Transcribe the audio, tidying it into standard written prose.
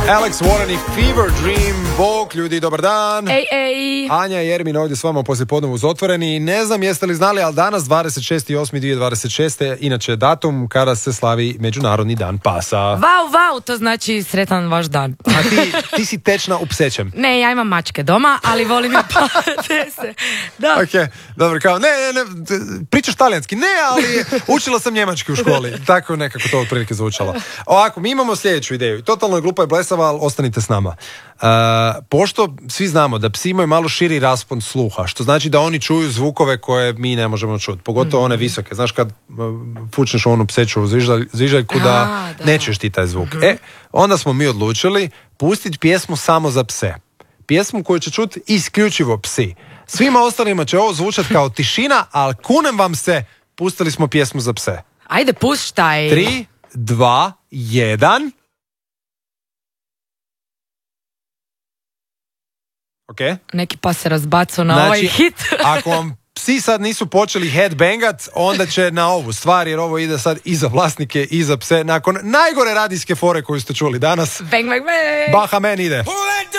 Alex Warren i Fever Dream. Bog, ljudi, dobar dan. Ej. Anja i Ermin ovdje s vama poslije podnevu uz Otvoreni. Ne znam jeste li znali, ali danas 26.8.2026. inače datum kada se slavi Međunarodni dan pasa. Vau, to znači sretan vaš dan. A ti si tečna u psećem. Ne, ja imam mačke doma, ali volim i pase. Da. Ok, dobro, kao, ne, pričaš talijanski? Ne, ali učila sam njemački u školi. Tako nekako to otprilike zvučalo. Ovako, mi imamo sljedeću ideju. Totalno je glupa i blesava, ali ostanite s nama. Pošto svi znamo da psi imaju malo širi raspon sluha, što znači da oni čuju zvukove koje mi ne možemo čuti. Pogotovo one visoke. Znaš kad fučneš u onu pseću zvižaljku da ne čuješ ti taj zvuk. Onda smo mi odlučili pustiti pjesmu samo za pse. Pjesmu koju će čuti isključivo psi. Svima ostalima će ovo zvučati kao tišina, ali kunem vam se, pustili smo pjesmu za pse. Ajde, puštaj. 3, 2, 1. Ok. Neki pas se razbacao na ovaj hit. Ako vam psi sad nisu počeli headbangat, onda će na ovu stvar, jer ovo ide sad i za vlasnike i za pse. Nakon najgore radijske fore koju ste čuli danas. Bang, bang, bang. Baha men ide.